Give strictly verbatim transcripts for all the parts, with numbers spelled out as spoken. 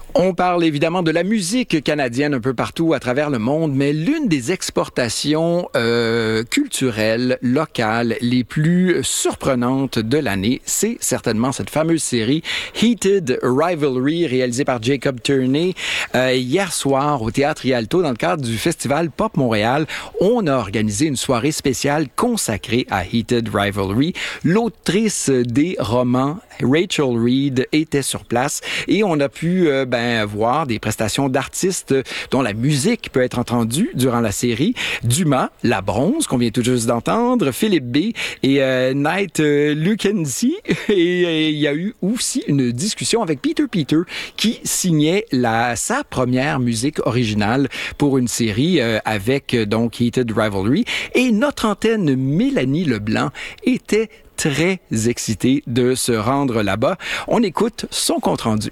On parle évidemment de la musique canadienne un peu partout à travers le monde, mais l'une des exportations euh, culturelles locales les plus surprenantes de l'année, c'est certainement cette fameuse série Heated Rivalry, réalisée par Jacob Turney. Euh, hier soir, au Théâtre Rialto, dans le cadre du Festival Pop Montréal, on a organisé une soirée spéciale consacrée à Heated Rivalry. L'autrice des romans, Rachel Reed, était sur place et on a pu euh, ben, voir des prestations d'artistes dont la musique peut être entendue durant la série. Dumas, La Bronze, qu'on vient tout juste d'entendre, Philippe B. et euh, Night euh, Luckenzie. Et il y a eu aussi une discussion avec Peter Peter qui signait la, sa première musique originale pour une série euh, avec donc Heated Rivalry. Et notre antenne Mélanie Leblanc était très excitée de se rendre là-bas. On écoute son compte-rendu.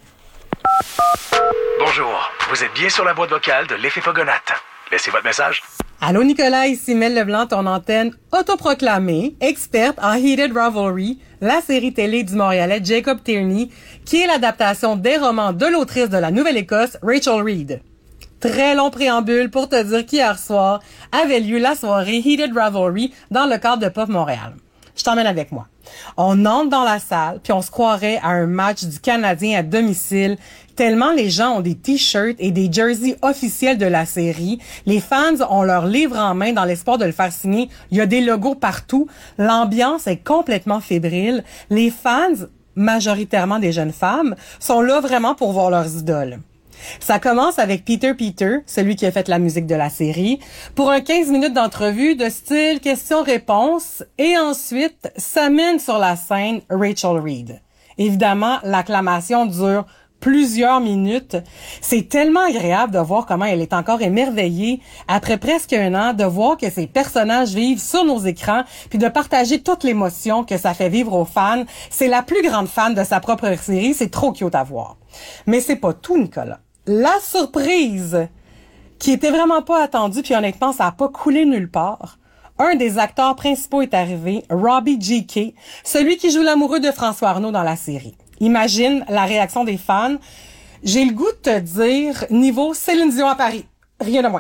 Bonjour, vous êtes bien sur la boîte vocale de l'effet Pogonate. Laissez votre message. Allô Nicolas, ici Mel Leblanc, ton antenne autoproclamée, experte en Heated Rivalry, la série télé du Montréalais Jacob Turney, qui est l'adaptation des romans de l'autrice de la Nouvelle-Écosse, Rachel Reed. Très long préambule pour te dire qu'hier soir avait lieu la soirée Heated Rivalry dans le cadre de Pop Montréal. Je t'emmène avec moi. On entre dans la salle, puis on se croirait à un match du Canadien à domicile, tellement les gens ont des t-shirts et des jerseys officiels de la série. Les fans ont leur livre en main dans l'espoir de le faire signer. Il y a des logos partout. L'ambiance est complètement fébrile. Les fans, majoritairement des jeunes femmes, sont là vraiment pour voir leurs idoles. Ça commence avec Peter Peter, celui qui a fait la musique de la série, pour un quinze minutes d'entrevue de style questions-réponses, et ensuite s'amène sur la scène Rachel Reed. Évidemment, l'acclamation dure plusieurs minutes. C'est tellement agréable de voir comment elle est encore émerveillée après presque un an, de voir que ces personnages vivent sur nos écrans, puis de partager toute l'émotion que ça fait vivre aux fans. C'est la plus grande fan de sa propre série, c'est trop cute à voir. Mais c'est pas tout, Nicolas. La surprise, qui était vraiment pas attendue, puis honnêtement, ça a pas coulé nulle part. Un des acteurs principaux est arrivé, Robbie G K, celui qui joue l'amoureux de François Arnault dans la série. Imagine la réaction des fans. J'ai le goût de te dire, niveau Céline Dion à Paris, rien de moins.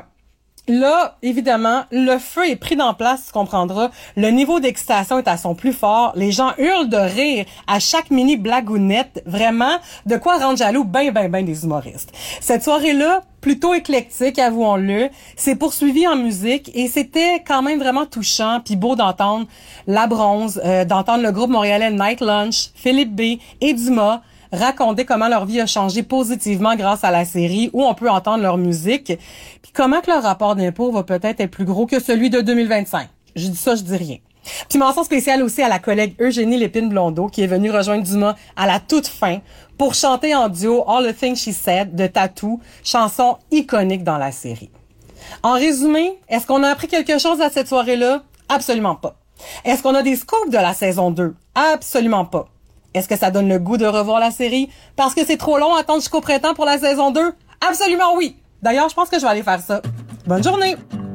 Là, évidemment, le feu est pris dans place, tu comprendras. Le niveau d'excitation est à son plus fort. Les gens hurlent de rire à chaque mini blagounette. Vraiment, de quoi rendre jaloux ben, ben, ben des humoristes. Cette soirée-là, plutôt éclectique, avouons-le, s'est poursuivie en musique et c'était quand même vraiment touchant puis beau d'entendre La Bronze, euh, d'entendre le groupe montréalais Night Lunch, Philippe B et Dumas raconter comment leur vie a changé positivement grâce à la série, où on peut entendre leur musique, puis comment que leur rapport d'impôt va peut-être être plus gros que celui de deux mille vingt-cinq. Je dis ça, je dis rien. Puis mention spéciale aussi à la collègue Eugénie Lépine-Blondeau, qui est venue rejoindre Dumas à la toute fin pour chanter en duo All the Things She Said de Tattoo, chanson iconique dans la série. En résumé, est-ce qu'on a appris quelque chose à cette soirée-là? Absolument pas. Est-ce qu'on a des scoops de la saison deux? Absolument pas. Est-ce que ça donne le goût de revoir la série parce que c'est trop long à attendre jusqu'au printemps pour la saison deux? Absolument oui! D'ailleurs, je pense que je vais aller faire ça. Bonne journée!